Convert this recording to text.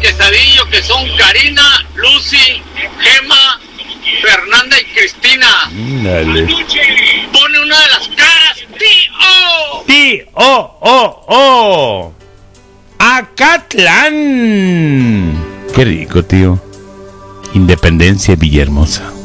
quesadillo, que son Karina, Lucy, Gema, Fernanda y Cristina. Dale. Pone una de las caras, tío. Tío, Acatlán. Qué rico, tío. Independencia, Villahermosa.